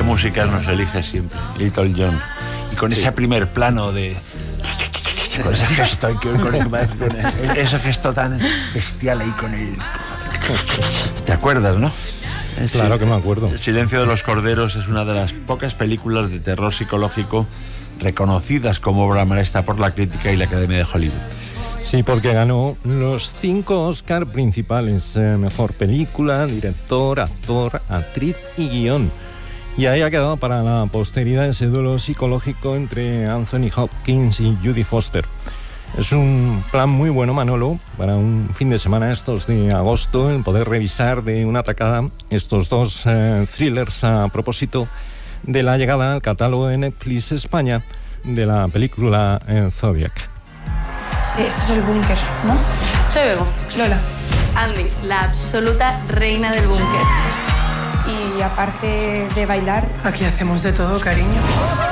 música nos elige siempre, Little John. Y con ese primer plano de... Con ese gesto, ese gesto tan bestial ahí con el... ¿Te acuerdas, no? Claro que me acuerdo. El Silencio de los Corderos es una de las pocas películas de terror psicológico reconocidas como obra maestra por la crítica y la Academia de Hollywood. Sí, porque ganó los 5 Oscar principales: mejor película, director, actor, actriz y guión. Y ahí ha quedado para la posteridad ese duelo psicológico entre Anthony Hopkins y Jodie Foster. Es un plan muy bueno, Manolo, para un fin de semana estos de agosto, el poder revisar de una tacada estos dos thrillers a propósito de la llegada al catálogo de Netflix España de la película Zodiac. Esto es el búnker, ¿no? Soy Bebo. Lola. Andy, la absoluta reina del búnker. Y aparte de bailar... Aquí hacemos de todo, cariño.